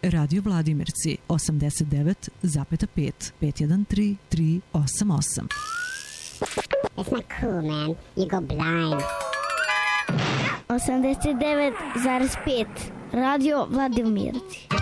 Radio Vladimirci 89,5 513 388. It's not cool, man. You go blind. 89,5 Radio Vladimirci.